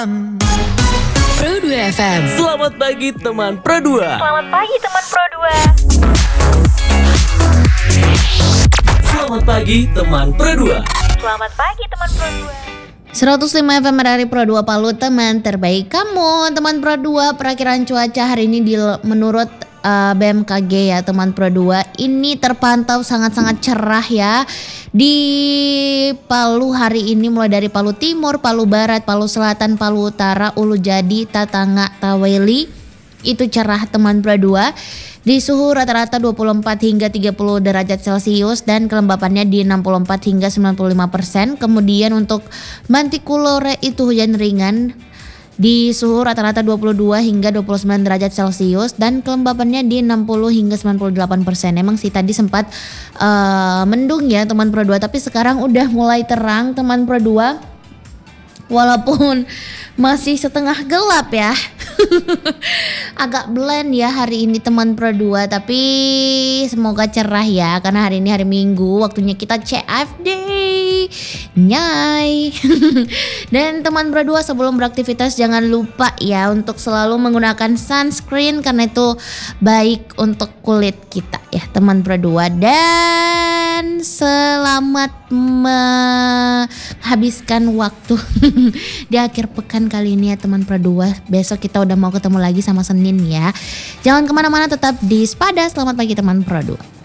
Pro 2 FM. Selamat pagi teman Pro 2. Selamat pagi teman Pro 2. Selamat pagi teman Pro 2. Selamat pagi teman Pro 2. 105 FM dari Pro 2 Palu, teman terbaik kamu. Teman Pro 2, perakiraan cuaca hari ini menurut BMKG ya teman Pro 2, ini terpantau sangat-sangat cerah ya. Di Palu hari ini mulai dari Palu Timur, Palu Barat, Palu Selatan, Palu Utara, Ulu Jadi, Tatanga, Taweli, itu cerah teman Pro 2. Di suhu rata-rata 24 hingga 30 derajat Celcius dan kelembapannya di 64 hingga 95%. Kemudian untuk Mantikulore itu hujan ringan di suhu rata-rata 22 hingga 29 derajat Celcius dan kelembapannya di 60 hingga 98%. Emang sih tadi sempat mendung ya teman Pro 2, tapi sekarang udah mulai terang teman Pro 2. Walaupun masih setengah gelap ya. Agak blend ya hari ini teman Pro 2, tapi semoga cerah ya karena hari ini hari Minggu, waktunya kita CFD. Nyai. Dan teman Pro 2, sebelum beraktivitas jangan lupa ya untuk selalu menggunakan sunscreen karena itu baik untuk kulit kita ya teman Pro 2. Dan selamat menghabiskan waktu di akhir pekan kali ini ya teman Pro 2. Besok kita udah mau ketemu lagi sama Senin ya. Jangan kemana-mana, tetap di Spada. Selamat pagi teman Pro 2.